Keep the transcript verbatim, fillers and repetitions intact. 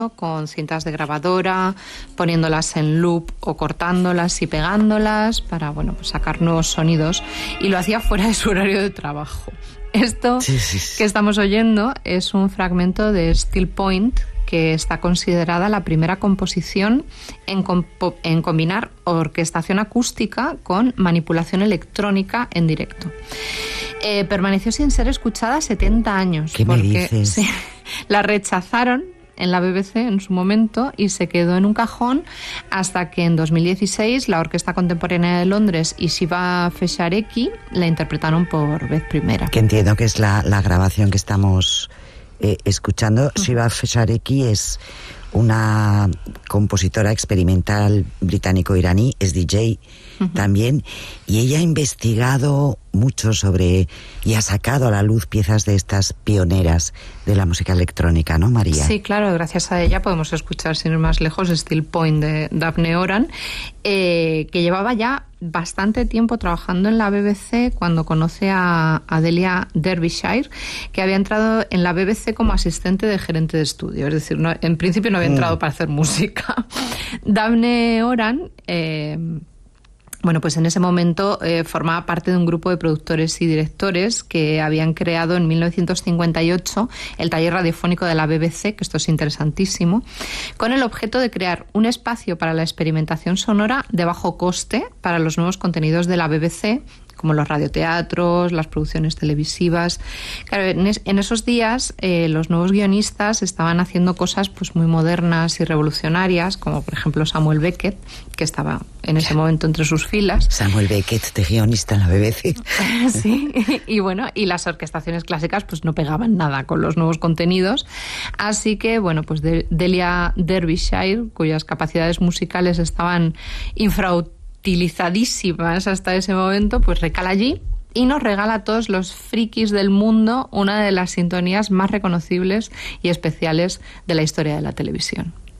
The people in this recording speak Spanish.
con cintas de grabadora, poniéndolas en loop o cortándolas y pegándolas para, bueno, pues sacar nuevos sonidos, y lo hacía fuera de su horario de trabajo. Esto sí, sí, sí. que estamos oyendo es un fragmento de Still Point, que está considerada la primera composición en, compo- en combinar orquestación acústica con manipulación electrónica en directo. Eh, permaneció sin ser escuchada setenta años. ¿Qué porque, me dices? Sí, la rechazaron en la B B C en su momento y se quedó en un cajón hasta que en dos mil dieciséis la Orquesta Contemporánea de Londres y Shiva Feshareki la interpretaron por vez primera. Que entiendo que es la, la grabación que estamos eh, escuchando. Uh-huh. Shiva Feshareki es una compositora experimental británico-iraní, es D J uh-huh. también, y ella ha investigado mucho sobre y ha sacado a la luz piezas de estas pioneras de la música electrónica, ¿no, María? Sí, claro, gracias a ella podemos escuchar, sin ir más lejos, Still Point de Daphne Oran, eh, que llevaba ya bastante tiempo trabajando en la B B C cuando conoce a Adelia Derbyshire, que había entrado en la B B C como asistente de gerente de estudio, es decir, no, en principio no había entrado mm. para hacer música. Daphne Oran... Eh, Bueno, pues en ese momento eh, formaba parte de un grupo de productores y directores que habían creado en mil novecientos cincuenta y ocho el taller radiofónico de la B B C, que esto es interesantísimo, con el objeto de crear un espacio para la experimentación sonora de bajo coste para los nuevos contenidos de la B B C, como los radioteatros, las producciones televisivas. Claro, en, es, en esos días eh, los nuevos guionistas estaban haciendo cosas pues muy modernas y revolucionarias, como por ejemplo Samuel Beckett, que estaba en ese momento entre sus filas. Samuel Beckett, de guionista en la B B C. Sí, y bueno, y las orquestaciones clásicas pues no pegaban nada con los nuevos contenidos. Así que, bueno, pues de, Delia Derbyshire, cuyas capacidades musicales estaban infrautilizadas, utilizadísimas hasta ese momento, pues recala allí y nos regala a todos los frikis del mundo una de las sintonías más reconocibles y especiales de la historia de la televisión.